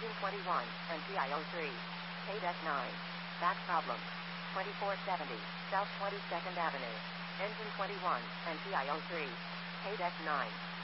Engine 21, NPIO 3. KDEC 9. Back problem. 2470, South 22nd Avenue. Engine 21, NPIO 3. KDEC 9.